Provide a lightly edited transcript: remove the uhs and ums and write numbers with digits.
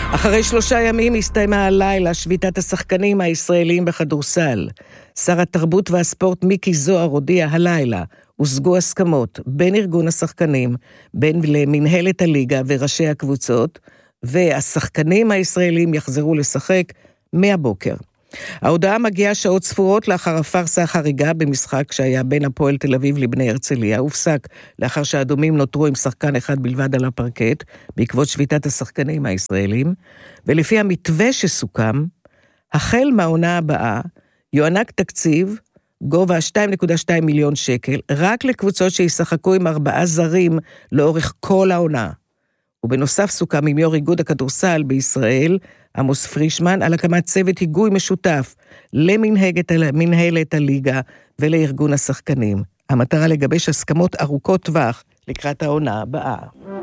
אחרי 3 ימים הסתיימה הלילה שביתת השחקנים הישראלים בכדורסל. שר התרבות והספורט מיקי זוהר הודיע הלילה, הושגו הסכמות בין ארגון השחקנים, בין למנהלת הליגה וראשי הקבוצות, והשחקנים הישראלים יחזרו לשחק מהבוקר. ההודעה מגיעה שעות ספורות לאחר הפרסה החריגה במשחק שהיה בין הפועל תל אביב לבני הרצליה, הופסק לאחר שהאדומים נותרו עם שחקן אחד בלבד על הפרקט, בעקבות שביתת השחקנים הישראלים, ולפי המתווה שסוכם, החל מהעונה הבאה, יוענק תקציב, גובה 2.2 מיליון שקל, רק לקבוצות שישחקו עם 4 זרים לאורך כל העונה. ובנוסף סוכם עם יו"ר איגוד הכדורסל בישראל, עמוס פרישמן, על הקמת צוות היגוי משותף למנהלת הליגה ולארגון השחקנים. המטרה לגבש הסכמות ארוכות טווח לקראת העונה הבאה.